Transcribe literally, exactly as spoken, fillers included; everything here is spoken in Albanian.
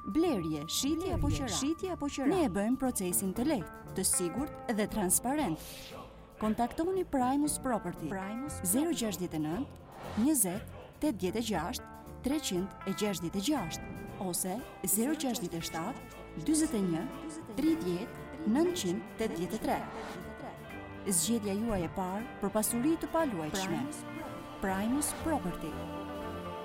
Blerje, shitje apo qira. Shitje apo qira. Ne e bëjmë procesin të lehtë, të sigurt dhe transparent. Kontaktoni Primus Property. Primus zero gjasht e nëntë, njëzet, tetëdhjetë e gjashtë, treqind e gjashtëdhjetë e gjashtë ose zero gjasht e shtatë, dyzet e një, tridhjetë, nëntëqind e tetëdhjetë e tre. Zgjedhja juaj e parë për pasuri të paluajtshme. Primus Property.